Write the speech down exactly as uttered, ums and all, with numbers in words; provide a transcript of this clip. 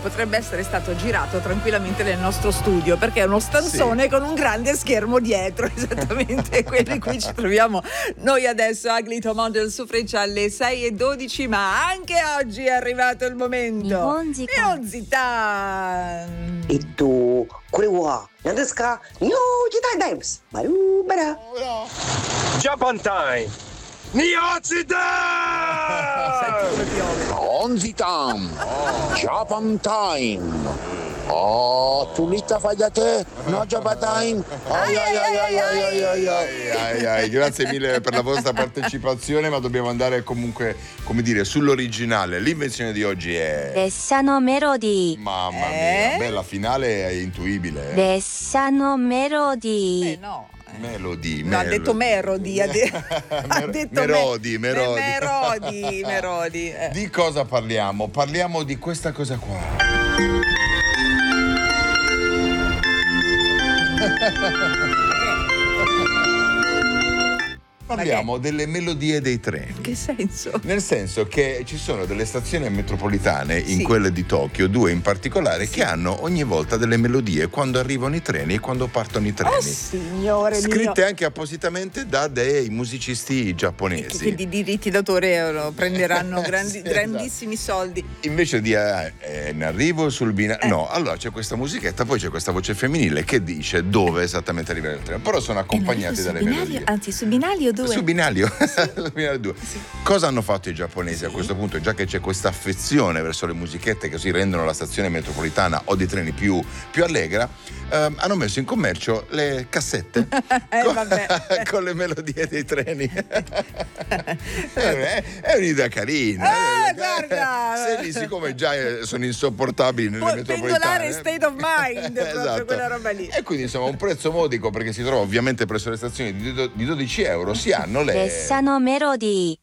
potrebbe essere stato girato tranquillamente nel nostro studio, perché è uno stanzone sì. con un grande schermo dietro, esattamente quello in cui ci troviamo noi adesso. Aglito Model su Freccia alle sei e dodici, ma anche oggi è arrivato il momento Nihonzita. E tu, Kurewa, Nandeska, Nihonzita Times, Marubara. Japan Time. Nihonzita! Nihonzita! Japan Time! Oh, Tulita fai da te? No, Japan Time! Ai ai ai ai ai ai ai ai ai ai. Grazie mille per la vostra partecipazione, ma dobbiamo andare comunque, come dire, sull'originale. L'invenzione di oggi è Dessano Melody. Mamma Eh? mia, beh, la finale è intuibile. Dessano Melody. Eh no. Melody, No, ha detto Merodi, ha, de- ha detto Merodi, me- Merodi. Merodi, Merodi. Eh. Di cosa parliamo? Parliamo di questa cosa qua. Parliamo delle melodie dei treni. Che senso? Nel senso che ci sono delle stazioni metropolitane, in Sì. quelle di Tokyo, due in particolare, Sì. che hanno ogni volta delle melodie quando arrivano i treni e quando partono i treni. Oh signore mio. Scritte anche appositamente da dei musicisti giapponesi. Che di diritti d'autore lo prenderanno grandi, Sì, grandissimi soldi. Invece di eh, eh, in arrivo sul binario, Eh. no, allora c'è questa musichetta, poi c'è questa voce femminile che dice dove esattamente arriva il treno, però sono accompagnati Su dalle binario, melodie. anzi, su binario due. Su binario, Su binario due. Cosa hanno fatto i giapponesi a questo punto? Già che c'è questa affezione verso le musichette che così rendono la stazione metropolitana o di treni più, più allegra, ehm, hanno messo in commercio le cassette Eh, con, vabbè. con le melodie dei treni. è, è un'idea carina. Eh, guarda! Se lì, siccome già eh, sono insopportabili nelle Pu- metropolitane, pendolare state of mind, proprio Esatto. quella roba lì. E quindi insomma un prezzo modico, perché si trova ovviamente presso le stazioni di do- di dodici euro, si hanno le Dessano Melody.